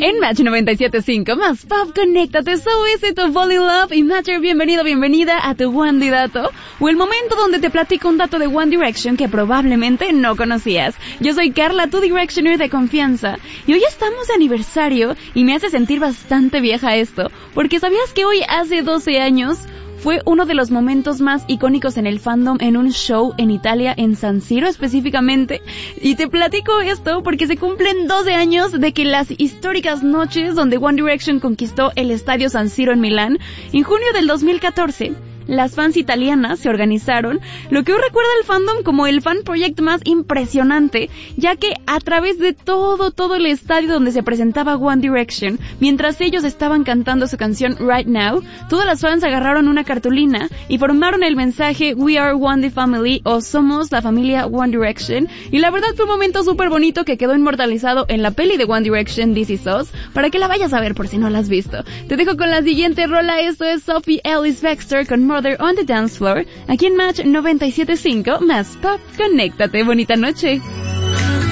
En Match 97.5, más pop, conéctate, so is it to fall in love. Y Matcher, bienvenido, bienvenida a tu One Dato, o el momento donde te platico un dato de One Direction que probablemente no conocías. Yo soy Carla, tu Directioner de confianza, y hoy estamos de aniversario, y me hace sentir bastante vieja esto, porque ¿sabías que hoy hace 12 años... fue uno de los momentos más icónicos en el fandom en un show en Italia, en San Siro específicamente? Y te platico esto porque se cumplen 12 años de que las históricas noches donde One Direction conquistó el estadio San Siro en Milán, en junio del 2014, las fans italianas se organizaron, lo que hoy recuerda al fandom como el fan project más impresionante, ya que a través de todo el estadio donde se presentaba One Direction, mientras ellos estaban cantando su canción Right Now, todas las fans agarraron una cartulina y formaron el mensaje We are One the Family, o somos la familia One Direction, y la verdad fue un momento súper bonito que quedó inmortalizado en la peli de One Direction, This Is Us, para que la vayas a ver por si no la has visto. Te dejo con la siguiente rola, esto es Sophie Ellis-Bextor con Mother on the Dance Floor, aquí en Match 97.5, más pop, conéctate, bonita noche.